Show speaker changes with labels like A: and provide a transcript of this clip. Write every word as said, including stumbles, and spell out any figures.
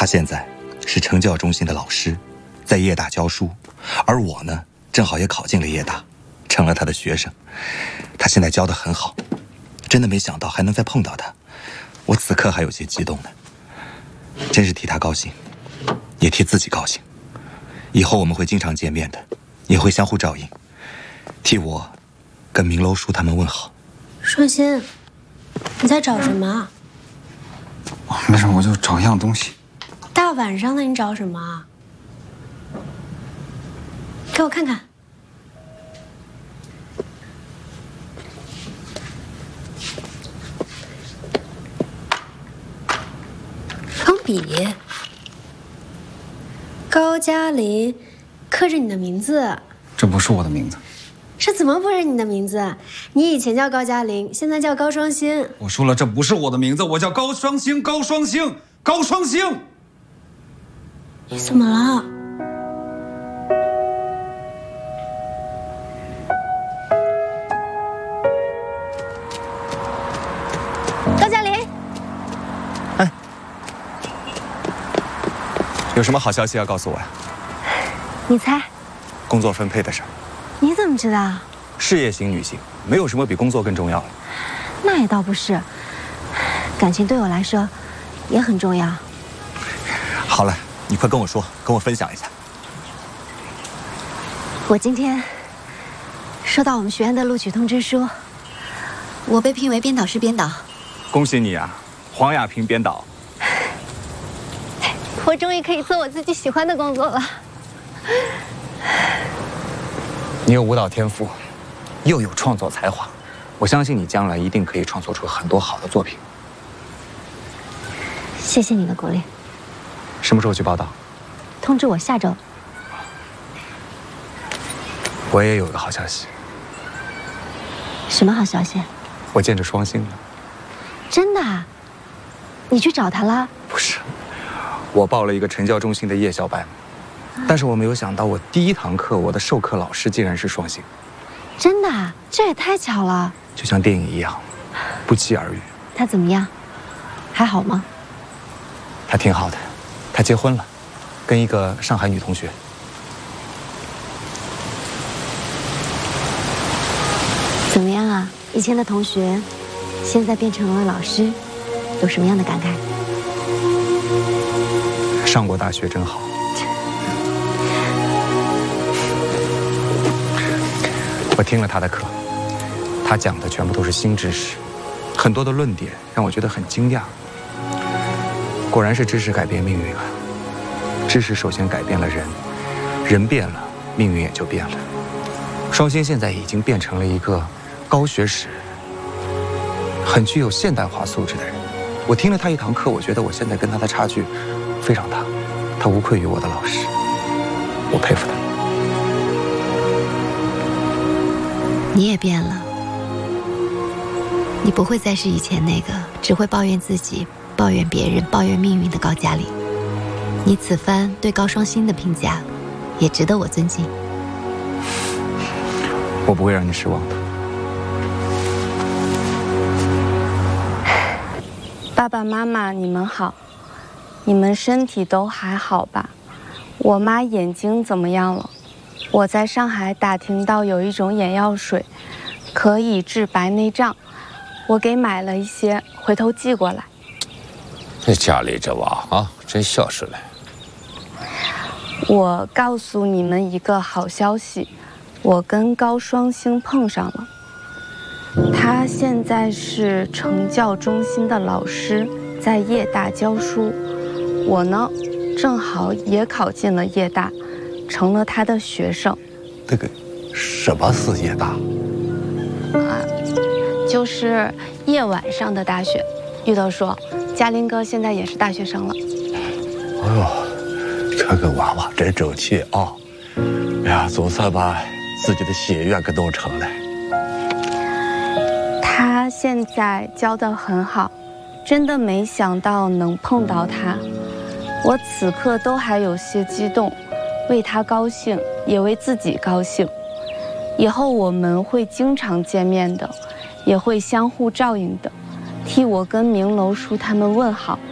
A: 他现在是成教中心的老师，在夜大教书，而我呢，正好也考进了夜大，成了他的学生。他现在教得很好，真的没想到还能再碰到他，我此刻还有些激动呢。真是替他高兴，也替自己高兴。以后我们会经常见面的，也会相互照应。替我跟明楼叔他们问好。
B: 双心，你在找什么？
C: 没事，我就找一样东西。
B: 大晚上的你找什么啊？给我看看。钢笔。高加林，刻着你的名字。
C: 这不是我的名字。
B: 这怎么不是你的名字？你以前叫高加林，现在叫高双星。
C: 我说了，这不是我的名字，我叫高双星，高双星，高双星。
B: 你怎么了？高加林，
A: 哎，有什么好消息要告诉我呀？
B: 你猜？
A: 工作分配的事儿。
B: 你怎么知道？
A: 事业型女性，没有什么比工作更重要了。
B: 那也倒不是，感情对我来说也很重要。
A: 好了，你快跟我说，跟我分享一下。
B: 我今天收到我们学院的录取通知书，我被聘为编导室编导。
A: 恭喜你啊，黄雅萍编导。
B: 我终于可以做我自己喜欢的工作了。
A: 你有舞蹈天赋，又有创作才华，我相信你将来一定可以创作出很多好的作品。
B: 谢谢你的鼓励。
A: 什么时候去报道？
B: 通知我下周。
A: 我也有个好消息。
B: 什么好消息？
A: 我见着双星了。
B: 真的啊？你去找他了？
A: 不是，我报了一个成教中心的夜校班。但是我没有想到，我第一堂课我的授课老师竟然是双星。
B: 真的啊？这也太巧了。
A: 就像电影一样，不期而遇。
B: 他怎么样？还好吗？
A: 他挺好的，他结婚了，跟一个上海女同学。
B: 怎么样啊？以前的同学，现在变成了老师，有什么样的感慨？
A: 上过大学真好。我听了他的课，他讲的全部都是新知识，很多的论点让我觉得很惊讶。果然是知识改变命运啊！知识首先改变了人，人变了，命运也就变了。双星现在已经变成了一个高学识、很具有现代化素质的人。我听了他一堂课，我觉得我现在跟他的差距非常大，他无愧于我的老师，我佩服他。
B: 你也变了，你不会再是以前那个只会抱怨自己、抱怨别人、抱怨命运的高加林。你此番对高双星的评价，也值得我尊敬。
A: 我不会让你失望的。
D: 爸爸妈妈，你们好，你们身体都还好吧？我妈眼睛怎么样了？我在上海打听到有一种眼药水，可以治白内障，我给买了一些，回头寄过来。
E: 这家里这娃啊，真孝顺嘞。
D: 我告诉你们一个好消息，我跟高双星碰上了。他现在是成教中心的老师，在夜大教书。我呢，正好也考进了夜大，成了他的学生。
E: 这个什么是夜大？
D: 啊，就是夜晚上的大学。玉豆说，嘉林哥现在也是大学生了。
E: 哎呦，这个娃娃真争气啊！哎呀，总算把自己的心愿给弄成了。
D: 他现在教得很好，真的没想到能碰到他。我此刻都还有些激动，为他高兴，也为自己高兴。以后我们会经常见面的，也会相互照应的。替我跟明楼叔他们问好。